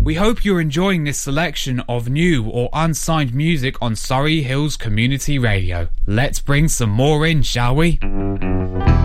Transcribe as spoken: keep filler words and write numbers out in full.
We hope you're enjoying this selection of new or unsigned music on Surrey Hills Community Radio. Let's bring some more in, shall we?